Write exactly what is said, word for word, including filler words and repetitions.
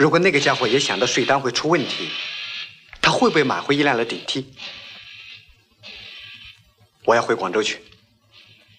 如果那个家伙也想到税单会出问题，他会不会买回一辆来顶替？我要回广州去。